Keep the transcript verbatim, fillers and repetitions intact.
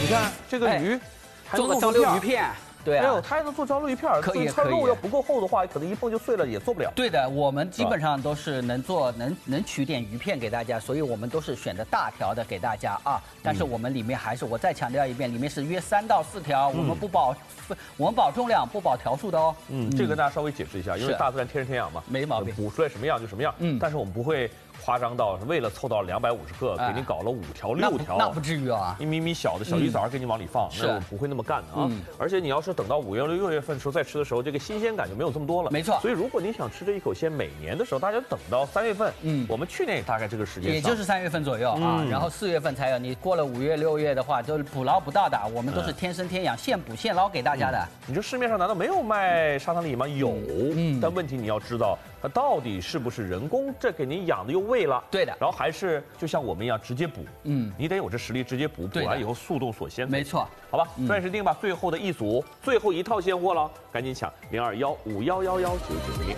看这个鱼，还做个蒸馏鱼片。 对啊， 没有，它还能做蒸馏鱼片儿。 可以， 它可以。 肉要不够厚的话，可能一碰就碎了，也做不了。 对的，我们基本上都是能做，能能取点鱼片给大家，所以我们都是选的大条的给大家啊。但是我们里面还是，我再强调一遍，里面是约三到四条，我们不保，我们保重量，不保条数的哦。 嗯，这个跟大家稍微解释一下，因为大自然天生天养嘛， 没毛病， 捕出来什么样就什么样。嗯，但是我们不会夸张到为了凑到两百五十克，给你搞了五条六条， 那不至于啊， 一米米小的小鱼枣给你往里放，那我们不会那么干的啊。而且你要是等到五月六月份的时候再吃的时候，这个新鲜感就没有这么多了。 没错。 所以如果你想吃这一口鲜，每年的时候大家等到三月份，嗯，我们去年也大概这个时间， 也就是三月份左右啊，然后四月份才有。你过了五月六月的话，就捕捞不到的，我们都是天生天养，现捕现捞给大家的。 你说市面上难道没有卖沙滩鲤吗？有，嗯，但问题你要知道，它到底是不是人工这给您养的又喂了？ 对的。 然后还是就像我们一样直接捕，嗯，你得有这实力直接捕，捕完以后速冻锁鲜。 没错， 好吧，抓紧时间吧，最后的一组，最后一套现货了，赶紧抢零二幺五幺幺幺九九零。